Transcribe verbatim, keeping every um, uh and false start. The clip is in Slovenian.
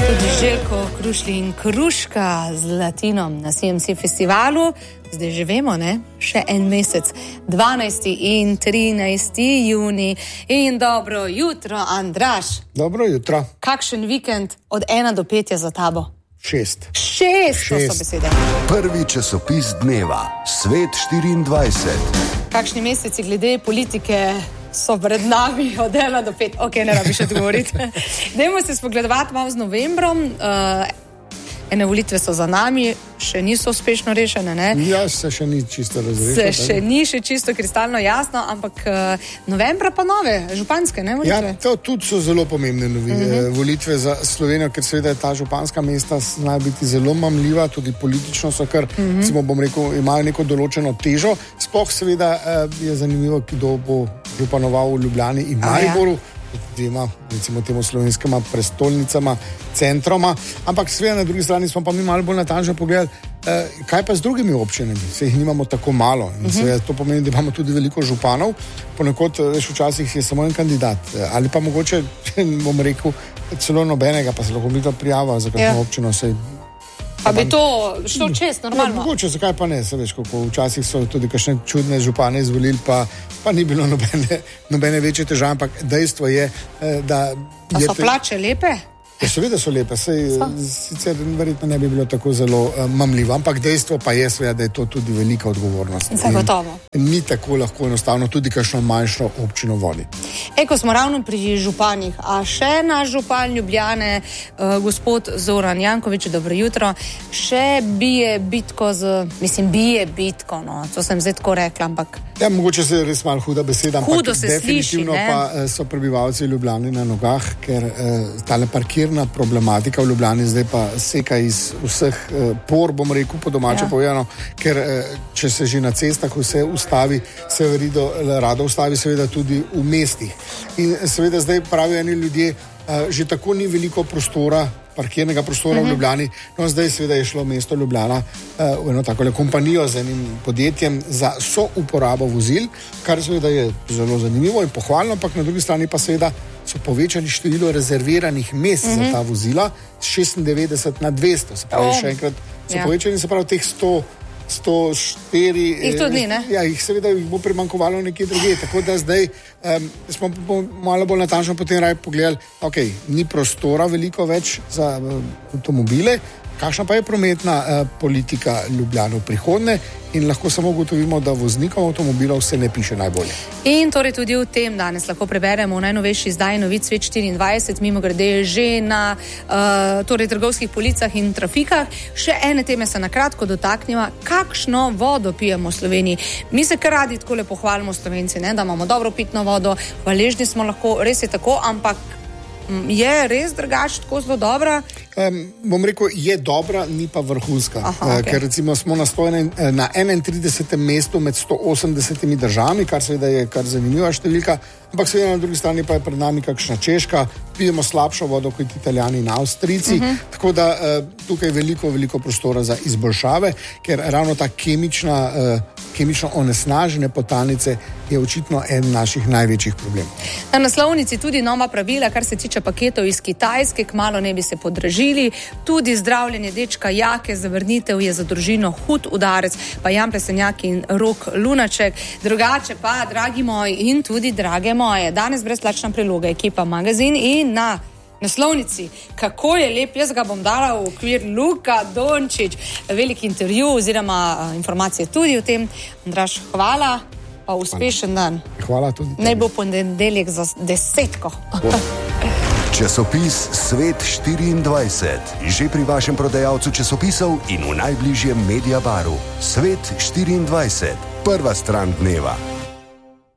Tudi Željko Krušlin Kruška z Latinom na C M C festivalu. Zdaj že vemo, ne? Še en mesec, dvanajsti in trinajsti junij. In dobro jutro, Andraž. Dobro jutro. Kakšen vikend od ena do pet je za tabo? Šest. Šest, Šest. to so besede. Prvi časopis dneva, Svet štiriindvajset. Kakšni meseci glede politike so pred nami od ena do pet? Ok, ne rabi še odgovoriti. Dajmo se spogledovati malo z novembrom. Uh, ene volitve so za nami, še niso uspešno rešene, ne? Ja, se še ni čisto razrešeno. Se še ni še čisto kristalno jasno, ampak uh, novembra pa nove, županske, ne, volitve? Ja, to tudi so zelo pomembne novi, uh -huh. volitve za Slovenijo, ker seveda ta županska mesta znajo biti zelo mamljiva, tudi politično so kar, uh -huh. recimo bom rekel, imajo neko določeno težo. Sploh seveda uh, je zanimivo, kdo bo županoval v Ljubljani in Mariboru. Ja. Dvema, recimo temu slovenskima prestolnicama, centroma, ampak seveda na drugi strani smo pa mi malo bolj natančno pogledali, eh, kaj pa z drugimi občinami, se jih nimamo tako malo in seveda to pomeni, da imamo tudi veliko županov, ponekod, veš, včasih je samo en kandidat, ali pa mogoče, bom rekel, celo nobenega, pa se lahko mi to prijava za kakšno ja. občino, sej pa bi to šlo čez, normalno. Ja, mogoče, zakaj pa ne, se veš, kako včasih so tudi kakšne čudne župane izvolili, pa, pa ni bilo nobene, nobene večje težave, ampak dejstvo je, da... Pa je so te... plače lepe? Ja, seveda so lepe, sej, sicer verjetno ne bi bilo tako zelo uh, mamljivo, ampak dejstvo pa je, seveda, da je to tudi velika odgovornost. Zagotovo. Ni tako lahko enostavno tudi kakšno manjšo občino vodi. E, ko smo ravno pri županih, a še naš župan Ljubljane, uh, gospod Zoran Janković, dobro jutro, še bije bitko z, mislim, bije bitko, no, to sem zdaj tako rekla, ampak... Ja, mogoče se je res malo huda beseda, ampak hudo se definitivno sliši, pa so prebivalci Ljubljane na nogah, ker uh, tale parkirna problematika v Ljubljani zdaj pa seka iz vseh uh, por, bom rekel, po domače ja. povedano, ker uh, če se že na cestah vse ustavi, se verido, rado ustavi seveda tudi v mestih. In seveda zdaj pravijo eni ljudje, uh, že tako ni veliko prostora, parkirnega prostora uh-huh. v Ljubljani, no zdaj seveda je šlo mesto Ljubljana uh, v eno takole kompanijo z enim podjetjem za souporabo vozil, kar seveda je zelo zanimivo in pohvalno, ampak na drugi strani pa seveda so povečali število rezerviranih mest uh-huh. za ta vozila z šestindevetdeset na dvesto, se pravi, oh. še enkrat so ja. povečali, se pravi, teh sto sto štiri Jih tudi ni, ne? Ja, jih seveda jih bo primanjkovalo nekje druge, tako da zdaj um, smo malo bolj natančno potem raje pogledali, ok, ni prostora veliko več za uh, avtomobile, kakšna pa je prometna uh, politika Ljubljane v prihodnje in lahko samo ugotovimo, da voznikom avtomobilov se ne piše najbolje. In torej tudi v tem danes lahko preberemo v najnovejši izdaji novic Svet štiriindvajset, mimo grede že na uh, torej trgovskih policah in trafikah. Še ene teme se na kratko dotakneva, kakšno vodo pijemo v Sloveniji. Mi se kar radi tako lepo hvalimo Slovenci, ne, da imamo dobro pitno vodo, hvaležni smo lahko, res je tako, ampak je res drugače tako zelo dobra? Um, bom rekel, je dobra, ni pa vrhunska. Aha, okay. uh, ker recimo smo na, na enaintridesetem mestu med sto osemdesetimi državami, kar seveda je kar zanimiva številka, ampak seveda na drugi strani pa je pred nami kakšna Češka, pijemo slabšo vodo kot Italijani in Avstrijci, uh-huh. tako da uh, tukaj je veliko, veliko prostora za izboljšave, ker ravno ta kemična, uh, kemično onesnažene potalnice je očitno en naših največjih problemov. Na naslovnici tudi nova pravila, kar se tiče paketov iz Kitajske, kmalu ne bi se podražili. Tudi zdravljenje dečka Jake, zavrnitev je za družino hud udarec, pa Jan Plesenjak in Rok Lunaček. Drugače pa, dragi moji in tudi drage moje, danes brezplačna priloga Ekipa magazin in na naslovnici, kako je lep, jaz ga bom dala v okvir Luka Dončić, velik intervju oziroma informacije tudi o tem. Andraž, hvala, pa uspešen dan. Hvala tudi. Naj bo ponedeljek za desetko. Časopis Svet štiriindvajset, že pri vašem prodajalcu časopisov in v najbližjem Mediabaru. Svet štiriindvajset, prva stran dneva.